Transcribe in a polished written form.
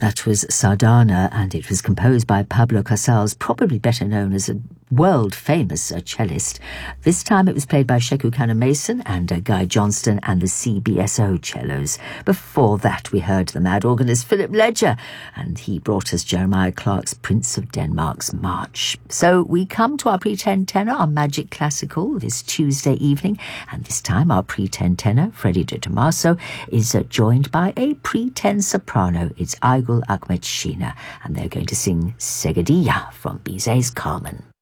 That was Sardana, and it was composed by Pablo Casals, probably better known as a world-famous cellist. This time it was played by Sheku Mason and Guy Johnston and the CBSO cellos. Before that, we heard the mad organist Philip Ledger, and he brought us Jeremiah Clarke's Prince of Denmark's March. So we come to our pretend tenor, our Magic Classical, this Tuesday evening, and this time our pretend tenor, Freddie De Tomaso, is joined by a pretend soprano. It's Aygul Ahmet Sheena, and they're going to sing Seguedilla from Bizet's Carmen.